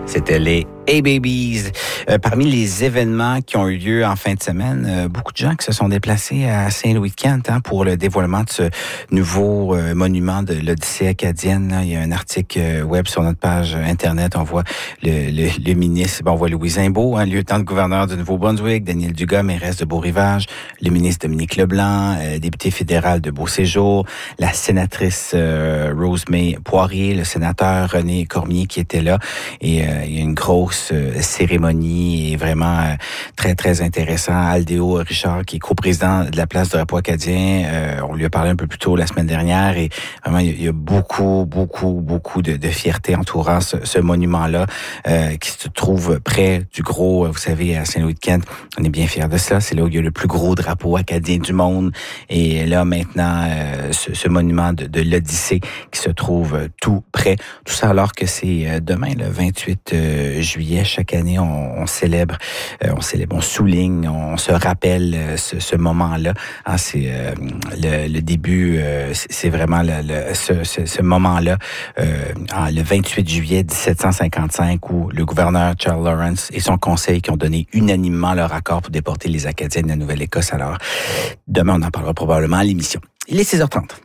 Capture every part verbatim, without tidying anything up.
C'était les Hey Babies. Euh, parmi les événements qui ont eu lieu en fin de semaine, euh, beaucoup de gens qui se sont déplacés à Saint-Louis-de-Kent hein, pour le dévoilement de ce nouveau euh, monument de l'Odyssée acadienne. Là. Il y a un article euh, web sur notre page Internet. On voit le, le, le ministre, bon, on voit Louis Imbeau, hein, lieutenant-gouverneur du Nouveau-Brunswick, Daniel Dugas, mairesse de Beau-Rivage, le ministre Dominique Leblanc, euh, député fédéral de Beauséjour, la sénatrice euh, Rose May Poirier, le sénateur René Cormier qui était là. Et euh, il y a une grosse cérémonie et vraiment euh, très, très intéressant. Aldéo Richard, qui est coprésident de la place de repos acadien, euh, on lui a parlé un peu plus tôt la semaine dernière et vraiment, il y a beaucoup, beaucoup, beaucoup de, de fierté entourant ce, ce monument-là euh, qui se trouve près du gros, vous savez, à Saint-Louis-de-Kent. On est bien fiers de cela. C'est là où il y a le plus gros drapeau acadien du monde. Et là, maintenant, euh, ce, ce monument de, de l'Odyssée qui se trouve tout près. Tout ça alors que c'est demain, le vingt-huit juillet. Chaque année, on, on célèbre, euh, on célèbre, on souligne, on se rappelle euh, ce, ce moment-là. Hein, c'est euh, le, le début, euh, c'est vraiment le, le, ce, ce, ce moment-là, euh, en, le vingt-huit juillet dix-sept cent cinquante-cinq, où le gouverneur Charles Lawrence et son conseil qui ont donné unanimement leur accord pour déporter les Acadiens de la Nouvelle-Écosse. Alors, demain, on en parlera probablement à l'émission. Il est six heures trente.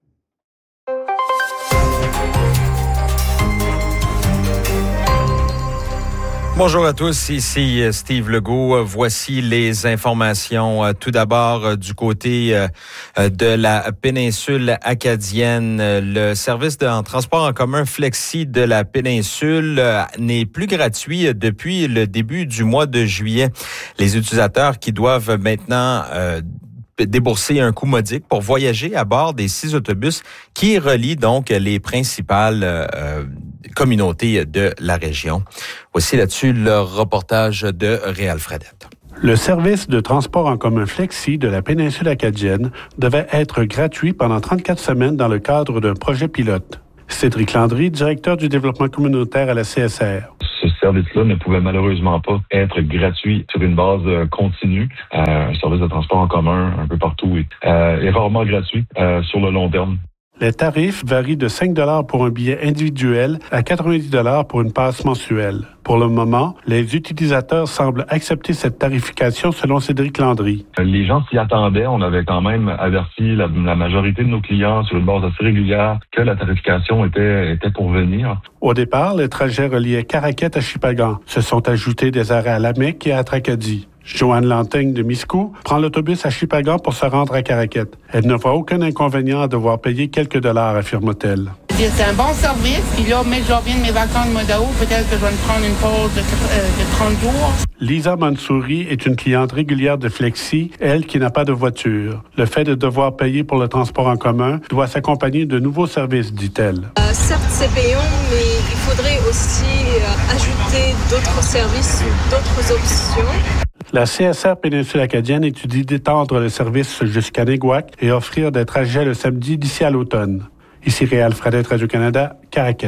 Bonjour à tous, ici Steve Legault. Voici les informations. Tout d'abord, du côté de la péninsule acadienne, le service de transport en commun Flexi de la péninsule n'est plus gratuit depuis le début du mois de juillet. Les utilisateurs qui doivent maintenant euh, débourser un coût modique pour voyager à bord des six autobus qui relient donc les principales euh, communautés de la région. Voici là-dessus le reportage de Réal Fradette. Le service de transport en commun Flexi de la péninsule acadienne devait être gratuit pendant trente-quatre semaines dans le cadre d'un projet pilote. Cédric Landry, directeur du développement communautaire à la C S R. Ce service-là ne pouvait malheureusement pas être gratuit sur une base euh, continue. Euh, un service de transport en commun un peu partout est, euh, est rarement gratuit euh, sur le long terme. Les tarifs varient de cinq dollars pour un billet individuel à quatre-vingt-dix dollars pour une passe mensuelle. Pour le moment, les utilisateurs semblent accepter cette tarification selon Cédric Landry. Les gens s'y attendaient. On avait quand même averti la, la majorité de nos clients sur une base assez régulière que la tarification était, était pour venir. Au départ, les trajets reliaient Caraquet à Shippagan. Se sont ajoutés des arrêts à Lamec et à Tracadie. Joanne Lantaigne de Miscou prend l'autobus à Shippagan pour se rendre à Caraquet. Elle ne voit aucun inconvénient à devoir payer quelques dollars, affirme-t-elle. C'est un bon service. Puis là, mais je reviens de mes vacances de mois d'août, peut-être que je vais me prendre une pause de, euh, de trente jours. Lisa Mansouri est une cliente régulière de Flexi, elle qui n'a pas de voiture. Le fait de devoir payer pour le transport en commun doit s'accompagner de nouveaux services, dit-elle. Euh, certes, c'est payant, mais il faudrait aussi euh, ajouter d'autres services ou d'autres options. La C S R Péninsule acadienne étudie d'étendre le service jusqu'à Néguac et offrir des trajets le samedi d'ici à l'automne. Ici Réal Fradette, Radio-Canada, Caraquet.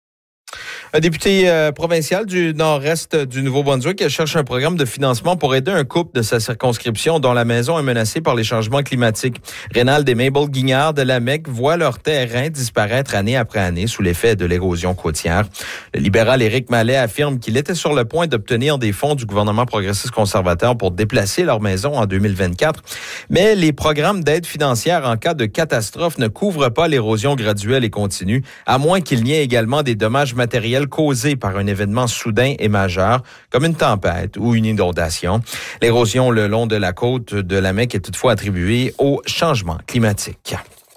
Un député euh, provincial du nord-est du Nouveau-Brunswick cherche un programme de financement pour aider un couple de sa circonscription dont la maison est menacée par les changements climatiques. Rénald et Mabel Guignard de Lamec voient leur terrain disparaître année après année sous l'effet de l'érosion côtière. Le libéral Éric Mallet affirme qu'il était sur le point d'obtenir des fonds du gouvernement progressiste conservateur pour déplacer leur maison en deux mille vingt-quatre. Mais les programmes d'aide financière en cas de catastrophe ne couvrent pas l'érosion graduelle et continue, à moins qu'il n'y ait également des dommages matériels causés par un événement soudain et majeur, comme une tempête ou une inondation. L'érosion le long de la côte de Lamec est toutefois attribuée au changement climatique.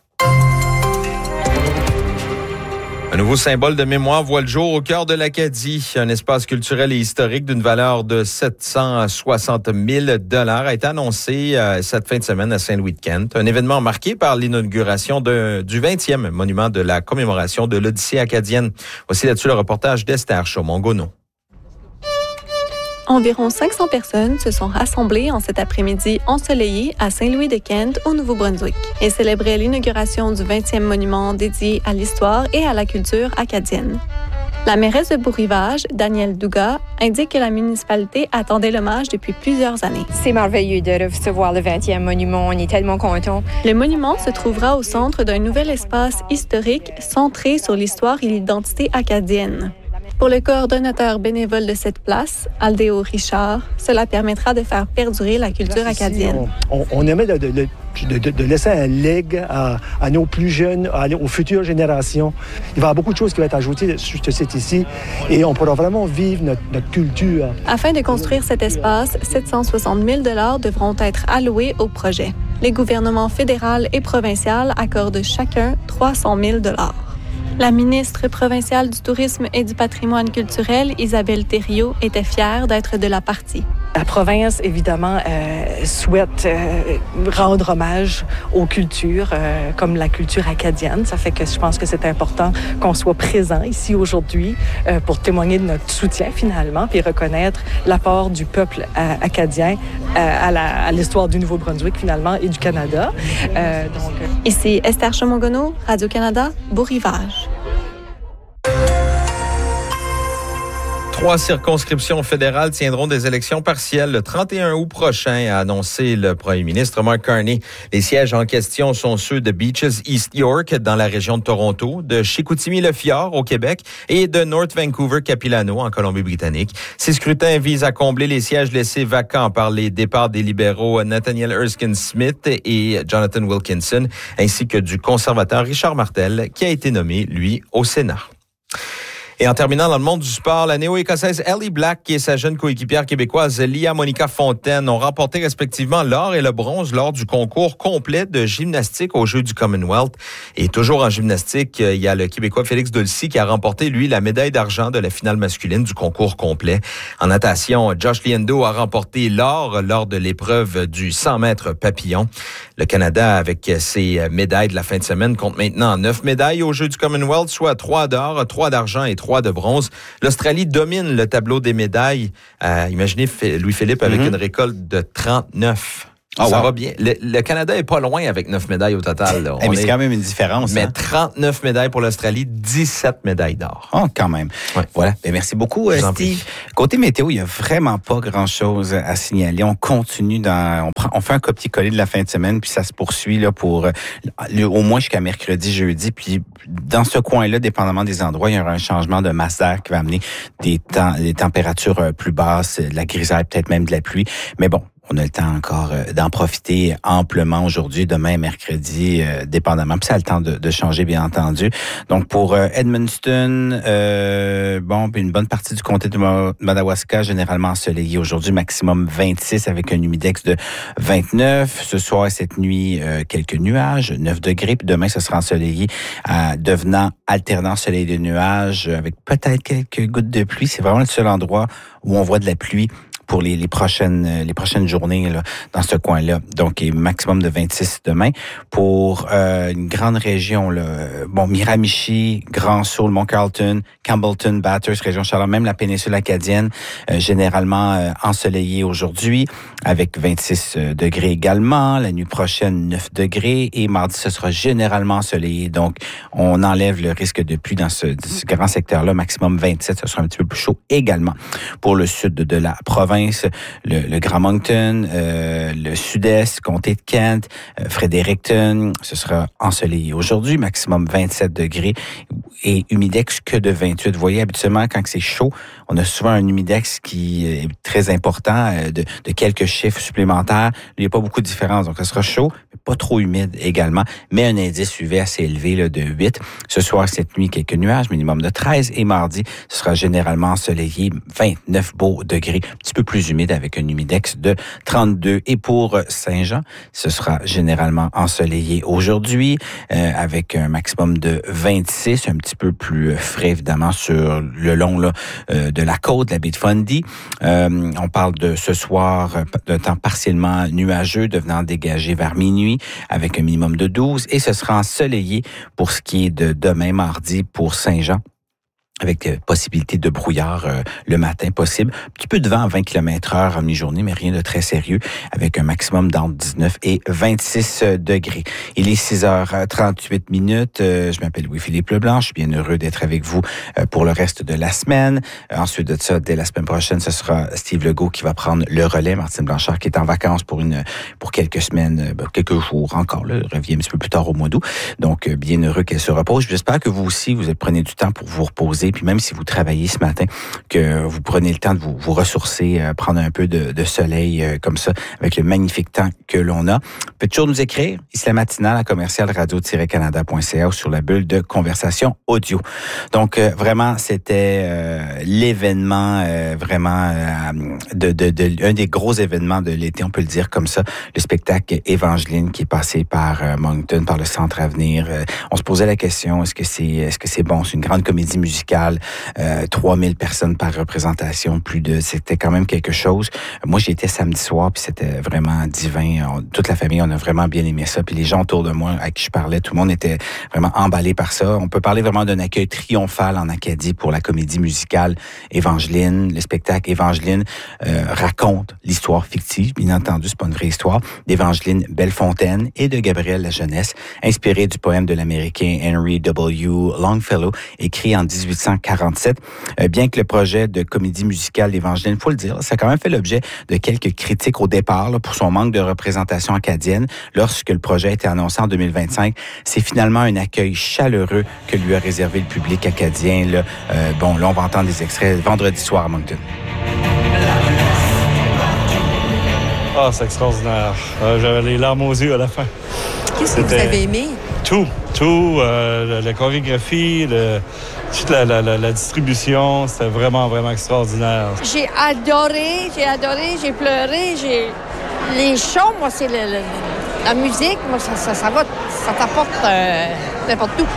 Un nouveau symbole de mémoire voit le jour au cœur de l'Acadie. Un espace culturel et historique d'une valeur de sept cent soixante mille dollars a été annoncé euh, cette fin de semaine à Saint-Louis-de-Kent. Un événement marqué par l'inauguration de, du vingtième monument de la commémoration de l'Odyssée acadienne. Voici là-dessus le reportage d'Esther Chaumont-Gonneau. Environ cinq cents personnes se sont rassemblées en cet après-midi ensoleillé à Saint-Louis-de-Kent, au Nouveau-Brunswick, et célébraient l'inauguration du vingtième monument dédié à l'histoire et à la culture acadienne. La mairesse de Beau-Rivage, Daniel Dugas, indique que la municipalité attendait l'hommage depuis plusieurs années. C'est merveilleux de recevoir le vingtième monument. On est tellement contents. Le monument se trouvera au centre d'un nouvel espace historique centré sur l'histoire et l'identité acadienne. Pour le coordonnateur bénévole de cette place, Aldéo Richard, cela permettra de faire perdurer la culture Ici, acadienne. On, on, on aimait de, de, de, de, de laisser un legs à, à nos plus jeunes, à, aux futures générations. Il va y avoir beaucoup de choses qui vont être ajoutées sur ce site ici et on pourra vraiment vivre notre, notre culture. Afin de construire cet espace, sept cent soixante mille dollars devront être alloués au projet. Les gouvernements fédéral et provincial accordent chacun trois cent mille dollars. La ministre provinciale du Tourisme et du Patrimoine culturel, Isabelle Thériault, était fière d'être de la partie. La province, évidemment, euh, souhaite euh, rendre hommage aux cultures, euh, comme la culture acadienne. Ça fait que je pense que c'est important qu'on soit présent ici aujourd'hui euh, pour témoigner de notre soutien, finalement, puis reconnaître l'apport du peuple euh, acadien euh, à, la, à l'histoire du Nouveau-Brunswick, finalement, et du Canada. Euh, donc... Ici Esther Chamongono, Radio-Canada, Beau-Rivage. Trois circonscriptions fédérales tiendront des élections partielles le trente et un août prochain, a annoncé le premier ministre Mark Carney. Les sièges en question sont ceux de Beaches East York dans la région de Toronto, de Chicoutimi-le-Fjord au Québec et de North Vancouver-Capilano en Colombie-Britannique. Ces scrutins visent à combler les sièges laissés vacants par les départs des libéraux Nathaniel Erskine-Smith et Jonathan Wilkinson, ainsi que du conservateur Richard Martel, qui a été nommé, lui, au Sénat. Et en terminant dans le monde du sport, la néo-écossaise Ellie Black et sa jeune coéquipière québécoise Lia Monica Fontaine ont remporté respectivement l'or et le bronze lors du concours complet de gymnastique aux Jeux du Commonwealth. Et toujours en gymnastique, il y a le Québécois Félix Dulcy qui a remporté, lui, la médaille d'argent de la finale masculine du concours complet. En natation, Josh Liendo a remporté l'or lors de l'épreuve du cent mètres papillon. Le Canada, avec ses médailles de la fin de semaine, compte maintenant neuf médailles aux Jeux du Commonwealth, soit trois d'or, trois d'argent et trois de bronze. L'Australie domine le tableau des médailles. Euh, imaginez Louis-Philippe avec mm-hmm. une récolte de trente-neuf. Oh, ça wow. va bien. Le, le Canada est pas loin avec neuf médailles au total. Là. Hey, mais c'est est... quand même une différence. Mais hein? trente-neuf médailles pour l'Australie, dix-sept médailles d'or. Oh, quand même. Ouais. Voilà. Ben, merci beaucoup, euh, Steve. Côté météo, il y a vraiment pas grand-chose à signaler. On continue dans, on prend, on fait un copier-coller de la fin de semaine, puis ça se poursuit là pour le, au moins jusqu'à mercredi, jeudi. Puis dans ce coin-là, dépendamment des endroits, il y aura un changement de masse d'air qui va amener des temps, des températures plus basses, de la grisaille, peut-être même de la pluie. Mais bon. On a le temps encore euh, d'en profiter amplement aujourd'hui, demain, mercredi, euh, dépendamment. Puis ça a le temps de, de changer, bien entendu. Donc, pour euh, Edmundston, euh, bon, puis une bonne partie du comté de Madawaska, généralement ensoleillé aujourd'hui, maximum vingt-six avec un humidex de vingt-neuf. Ce soir, cette nuit, euh, quelques nuages, neuf degrés. Puis demain, ce sera ensoleillé, euh, devenant alternant soleil de nuages, avec peut-être quelques gouttes de pluie. C'est vraiment le seul endroit où on voit de la pluie pour les, les prochaines les prochaines journées là, dans ce coin-là. Donc, maximum de vingt-six demain. Pour euh, une grande région, là, bon, Miramichi, Grand-Sault, Mont-Carleton, Campbellton, Bathurst, région Charlotte, même la péninsule acadienne, euh, généralement euh, ensoleillée aujourd'hui, avec vingt-six degrés également. La nuit prochaine, neuf degrés. Et mardi, ce sera généralement ensoleillé. Donc, on enlève le risque de pluie dans ce, ce grand secteur-là. Maximum vingt-sept, ce sera un petit peu plus chaud également. Pour le sud de la province, le, le Grand Moncton, euh, le sud-est, comté de Kent, euh, Fredericton, ce sera ensoleillé aujourd'hui, maximum vingt-sept degrés et humidex que de vingt-huit. Vous voyez, habituellement, quand c'est chaud, on a souvent un humidex qui est très important, euh, de, de quelques chiffres supplémentaires. Il n'y a pas beaucoup de différence, donc ça sera chaud, mais pas trop humide également, mais un indice U V assez élevé là, de huit. Ce soir, cette nuit, quelques nuages, minimum de treize, et mardi, ce sera généralement ensoleillé, vingt-neuf beaux degrés, un petit peu plus humide avec un humidex de trente-deux. Et pour Saint-Jean, ce sera généralement ensoleillé aujourd'hui euh, avec un maximum de vingt-six, un petit peu plus frais évidemment sur le long là, euh, de la côte, de la baie de Fundy. Euh, on parle de ce soir d'un temps partiellement nuageux devenant dégagé vers minuit avec un minimum de douze et ce sera ensoleillé pour ce qui est de demain mardi pour Saint-Jean, avec euh, possibilité de brouillard euh, le matin possible. Un petit peu de vent à vingt kilomètres heure en mi-journée, mais rien de très sérieux, avec un maximum d'entre dix-neuf et vingt-six degrés. Il est six heures trente-huit minutes. Euh, je m'appelle Louis-Philippe Leblanc. Je suis bien heureux d'être avec vous euh, pour le reste de la semaine. Euh, ensuite de ça, dès la semaine prochaine, ce sera Steve Legault qui va prendre le relais. Martine Blanchard qui est en vacances pour une pour quelques semaines, euh, quelques jours encore. Là, elle revient un petit peu plus tard au mois d'août. Donc, euh, bien heureux qu'elle se repose. J'espère que vous aussi, vous prenez du temps pour vous reposer puis même si vous travaillez ce matin, que vous prenez le temps de vous, vous ressourcer, euh, prendre un peu de, de soleil euh, comme ça, avec le magnifique temps que l'on a. Vous pouvez toujours nous écrire, ici la matinale à commercial radio tiret canada point c a ou sur la bulle de conversation audio. Donc, euh, vraiment, c'était euh, l'événement, euh, vraiment, euh, de, de, de, un des gros événements de l'été, on peut le dire comme ça, le spectacle Évangeline qui est passé par euh, Moncton, par le Centre Avenir. Euh, on se posait la question, est-ce que c'est est-ce que c'est bon? C'est une grande comédie musicale, euh, trois mille personnes par représentation, plus de... C'était quand même quelque chose. Moi, j'y étais samedi soir, puis c'était vraiment divin. On, toute la famille, on a vraiment bien aimé ça. Puis les gens autour de moi à qui je parlais, tout le monde était vraiment emballé par ça. On peut parler vraiment d'un accueil triomphal en Acadie pour la comédie musicale Évangeline. Le spectacle Évangeline euh, raconte l'histoire fictive, bien entendu, c'est pas une vraie histoire, d'Évangeline Bellefontaine et de Gabriel Lajeunesse, inspiré du poème de l'Américain Henry W. Longfellow, écrit en dix-huit cent quarante-sept. Euh, bien que le projet de comédie musicale d'Évangeline, faut le dire, ça a quand même fait l'objet de quelques critiques au départ là, pour son manque de représentation acadienne. Lorsque le projet a été annoncé en deux mille vingt-cinq, c'est finalement un accueil chaleureux que lui a réservé le public acadien. Là. Euh, bon, là, on va entendre des extraits vendredi soir à Moncton. Ah, oh, c'est extraordinaire. Euh, j'avais les larmes aux yeux à la fin. Qu'est-ce que vous avez aimé? Tout, tout. Euh, la, la chorégraphie, le, toute la, la, la, la distribution, c'était vraiment, vraiment extraordinaire. J'ai adoré, j'ai adoré, j'ai pleuré, j'ai... Les chants, moi, c'est le, le, la musique, moi, ça, ça, ça va, ça t'apporte euh, n'importe où.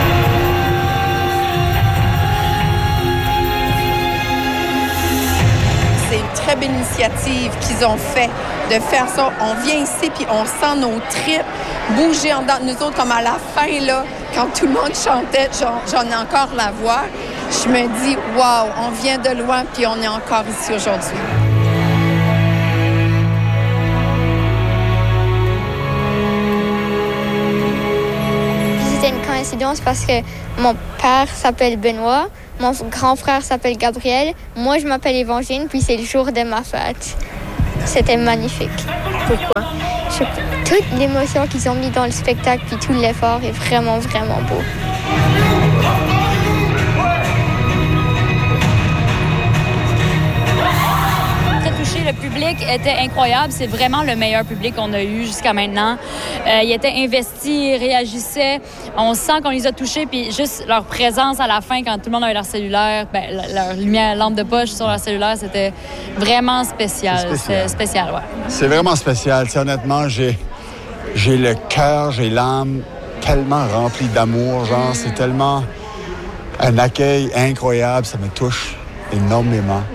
C'est une très belle initiative qu'ils ont fait de faire ça. On vient ici puis on sent nos tripes bouger en dedans de nous autres, comme à la fin, là, quand tout le monde chantait, j'en, j'en ai encore la voix. Je me dis, waouh, on vient de loin puis on est encore ici aujourd'hui. C'était une coïncidence parce que mon père s'appelle Benoît. Mon grand frère s'appelle Gabriel. Moi, je m'appelle Évangeline, puis c'est le jour de ma fête. C'était magnifique. Pourquoi? Je... Toute l'émotion qu'ils ont mis dans le spectacle, puis tout l'effort est vraiment, vraiment beau. Le public était incroyable. C'est vraiment le meilleur public qu'on a eu jusqu'à maintenant. Euh, ils étaient investis, ils réagissaient. On sent qu'on les a touchés. Puis juste leur présence à la fin, quand tout le monde avait leur cellulaire, ben, leur lumière, lampe de poche sur leur cellulaire, c'était vraiment spécial. C'est spécial. C'est spécial, ouais. C'est vraiment spécial. T'sais, honnêtement, j'ai, j'ai le cœur, j'ai l'âme tellement remplie d'amour. Genre, mm. c'est tellement un accueil incroyable. Ça me touche énormément.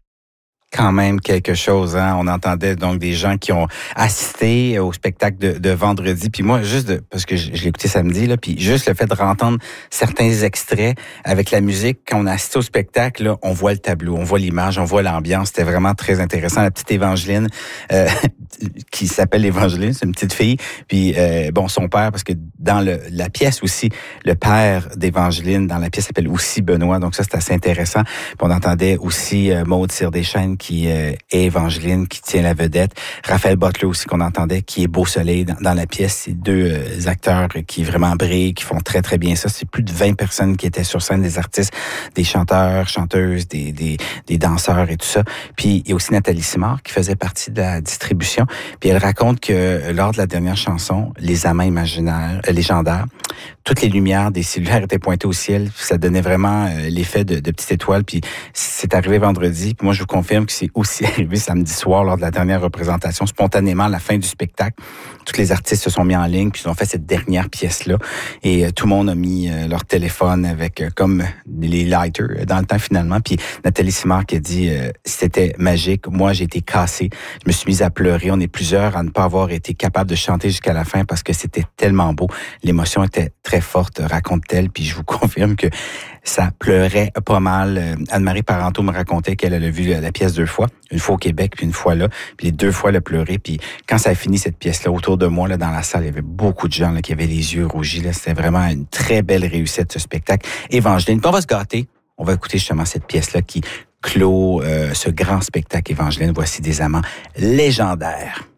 Quand même quelque chose, hein. On entendait donc des gens qui ont assisté au spectacle de, de vendredi. Puis moi, juste de, parce que je, je l'ai écouté samedi, là, puis juste le fait de entendre certains extraits avec la musique, quand on a assisté au spectacle, là, on voit le tableau, on voit l'image, on voit l'ambiance. C'était vraiment très intéressant. La petite Évangeline, euh, qui s'appelle Évangeline, c'est une petite fille. Puis euh, bon, son père, parce que dans le, la pièce aussi, le père d'Évangeline dans la pièce s'appelle aussi Benoît. Donc ça, c'est assez intéressant. Puis on entendait aussi euh, Maude Cyr-Deschênes qui euh, est Évangeline, qui tient la vedette. Raphaël Butler aussi qu'on entendait, qui est Beau Soleil dans, dans la pièce. C'est deux euh, acteurs qui vraiment brillent, qui font très, très bien ça. C'est plus de vingt personnes qui étaient sur scène, des artistes, des chanteurs, chanteuses, des, des, des danseurs et tout ça. Puis il y a aussi Nathalie Simard qui faisait partie de la distribution. Puis elle raconte que lors de la dernière chanson, Les Amants imaginaires, euh, légendaires, toutes les lumières des cellulaires étaient pointées au ciel. Ça donnait vraiment euh, l'effet de, de petite étoile. Puis c'est arrivé vendredi. Puis moi, je vous confirme que c'est aussi arrivé samedi soir lors de la dernière représentation. Spontanément, à la fin du spectacle, tous les artistes se sont mis en ligne puis ils ont fait cette dernière pièce-là. Et euh, tout le monde a mis euh, leur téléphone avec euh, comme les lighters dans le temps finalement. Puis Nathalie Simard qui a dit euh, c'était magique. Moi, j'ai été cassée. Je me suis mise à pleurer. On est plusieurs à ne pas avoir été capable de chanter jusqu'à la fin parce que c'était tellement beau. L'émotion était très forte, raconte-t-elle. Puis je vous confirme que ça pleurait pas mal. Anne-Marie Parenteau me racontait qu'elle a vu la pièce deux fois. Une fois au Québec, puis une fois là. Puis les deux fois, elle a pleuré. Puis quand ça a fini, cette pièce-là, autour de moi, là, dans la salle, il y avait beaucoup de gens là, qui avaient les yeux rougis. Là. C'était vraiment une très belle réussite, ce spectacle. Évangeline. Puis on va se gâter. On va écouter justement cette pièce-là qui clôt euh, ce grand spectacle Évangeline. Voici des amants légendaires.